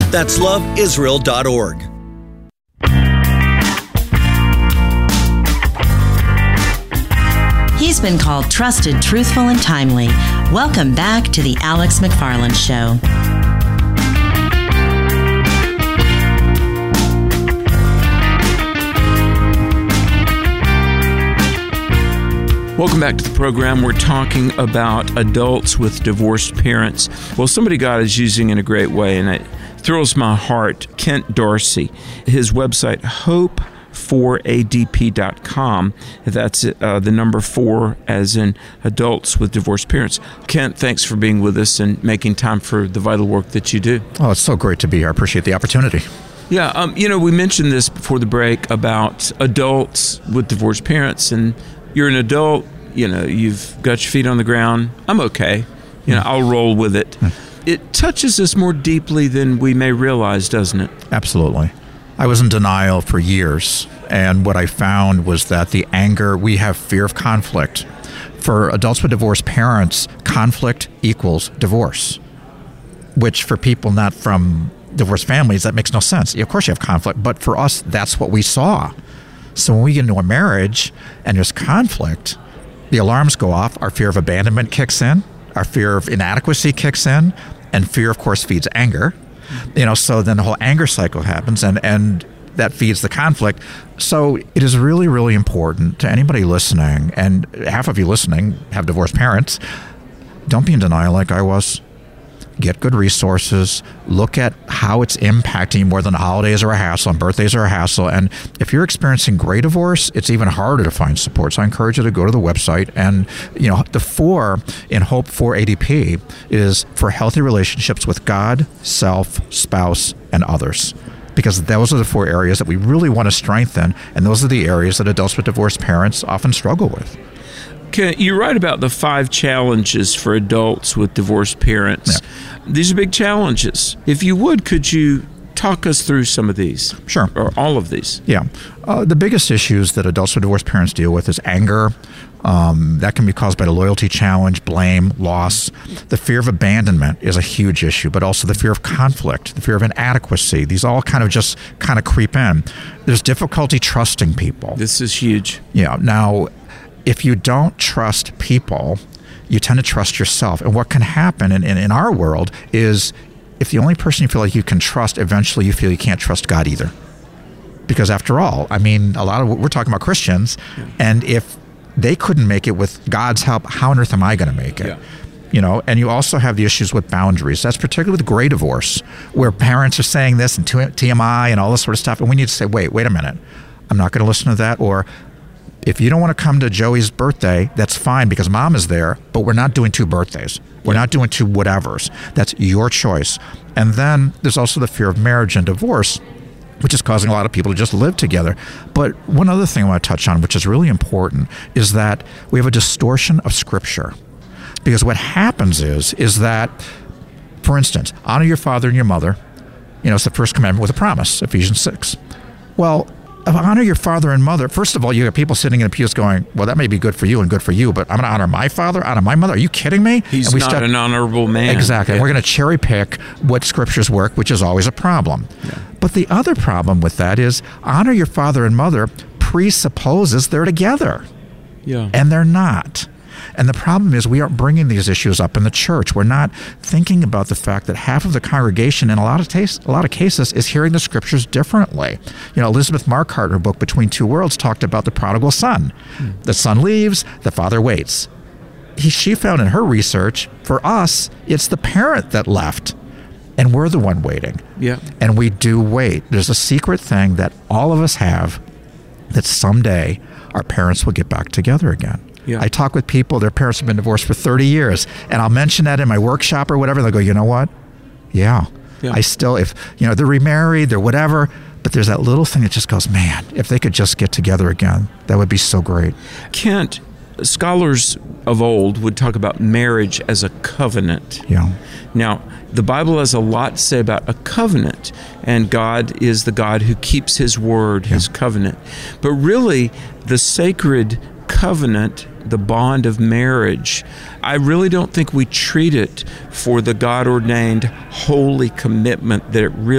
That's loveisrael.org. He's been called trusted, truthful, and timely. Welcome back to the Alex McFarland Show. Welcome back to the program. We're talking about adults with divorced parents. Well, somebody God is using in a great way, and it thrills my heart. Kent Darcy, his website, hope4adp.com. That's the number 4 as in adults with divorced parents. Kent, thanks for being with us and making time for the vital work that you do. Oh, it's so great to be here. I appreciate the opportunity. Yeah, we mentioned this before the break about adults with divorced parents, and you're an adult, you've got your feet on the ground. I'm okay. I'll roll with it. It touches us more deeply than we may realize, doesn't it? Absolutely. I was in denial for years, and what I found was that the anger, we have fear of conflict. For adults with divorced parents, conflict equals divorce, which for people not from divorced families, that makes no sense. Of course you have conflict, but for us, that's what we saw. So when we get into a marriage and there's conflict, the alarms go off, our fear of abandonment kicks in, our fear of inadequacy kicks in, and fear, of course, feeds anger. So then the whole anger cycle happens, and that feeds the conflict. So it is really, really important to anybody listening, and half of you listening have divorced parents. Don't be in denial like I was. Get good resources. Look at how it's impacting more than holidays are a hassle and birthdays are a hassle. And if you're experiencing gray divorce, it's even harder to find support. So I encourage you to go to the website. And, the 4 in Hope 4 ADP is for healthy relationships with God, self, spouse, and others. Because those are the 4 areas that we really want to strengthen. And those are the areas that adults with divorced parents often struggle with. You write about the 5 challenges for adults with divorced parents. Yeah. These are big challenges. If you would, could you talk us through some of these? Sure. Or all of these? Yeah. The biggest issues that adults with divorced parents deal with is anger. That can be caused by the loyalty challenge, blame, loss. The fear of abandonment is a huge issue, but also the fear of conflict, the fear of inadequacy. These all kind of creep in. There's difficulty trusting people. This is huge. Yeah. Now, if you don't trust people, you tend to trust yourself. And what can happen in our world is if the only person you feel like you can trust, eventually you feel you can't trust God either. Because after all, we're talking about Christians, and if they couldn't make it with God's help, how on earth am I going to make it? Yeah. And you also have the issues with boundaries. That's particularly with gray divorce, where parents are saying this and TMI and all this sort of stuff. And we need to say, wait a minute. I'm not going to listen to that. Or if you don't want to come to Joey's birthday, that's fine because mom is there, but we're not doing 2 birthdays. We're not doing 2 whatevers. That's your choice. And then there's also the fear of marriage and divorce, which is causing a lot of people to just live together. But one other thing I want to touch on, which is really important, is that we have a distortion of Scripture. Because what happens is that, for instance, honor your father and your mother. It's the first commandment with a promise, Ephesians 6. Well, honor your father and mother. First of all, you have people sitting in the pews going, well, that may be good for you and good for you, but I'm going to honor my father, honor my mother. Are you kidding me? He's not an honorable man. Exactly. Yeah. And we're going to cherry pick what scriptures work, which is always a problem. Yeah. But the other problem with that is honor your father and mother presupposes they're together. Yeah. And they're not. And the problem is we aren't bringing these issues up in the church. We're not thinking about the fact that half of the congregation in a lot of cases is hearing the scriptures differently. Elizabeth Markhart in her book Between Two Worlds talked about the prodigal son. The son leaves, the father waits. She found in her research, for us, it's the parent that left. And we're the one waiting. Yeah. And we do wait. There's a secret thing that all of us have that someday our parents will get back together again. Yeah. I talk with people, their parents have been divorced for 30 years, and I'll mention that in my workshop or whatever, and they'll go, you know what? Yeah. I still, if, they're remarried, they're whatever, but there's that little thing that just goes, man, if they could just get together again, that would be so great. Kent, scholars of old would talk about marriage as a covenant. Yeah. Now, the Bible has a lot to say about a covenant, and God is the God who keeps His word, His covenant. But really, the sacred covenant, the bond of marriage, I really don't think we treat it for the God-ordained holy commitment that it really